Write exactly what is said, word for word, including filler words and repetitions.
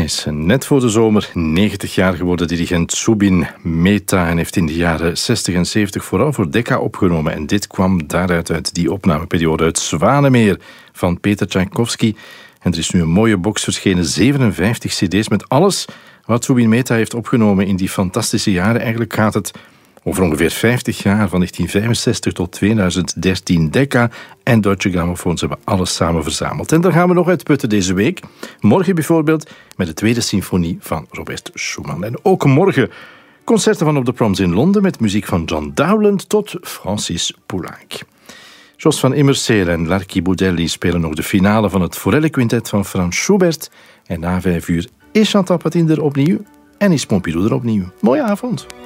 is net voor de zomer negentig jaar geworden dirigent Zubin Mehta en heeft in de jaren zestig en zeventig vooral voor Decca opgenomen. En dit kwam daaruit uit die opnameperiode uit Zwanemeer van Peter Tchaikovsky. En er is nu een mooie box verschenen, zevenenvijftig cd's met alles wat Zubin Mehta heeft opgenomen in die fantastische jaren. Eigenlijk gaat het over ongeveer vijftig jaar, van negentien vijfenzestig tot tweeduizend dertien. Decca en Deutsche Grammophons hebben alles samen verzameld. En daar gaan we nog uitputten deze week. Morgen bijvoorbeeld met de tweede symfonie van Robert Schumann. En ook morgen concerten van op de Proms in Londen met muziek van John Dowland tot Francis Poulenc. Jos van Immerseel en Larky Boudelli spelen nog de finale van het Forelle-quintet van Franz Schubert. En na vijf uur is Chantal Patinder opnieuw en is Pompidou er opnieuw. Mooie avond.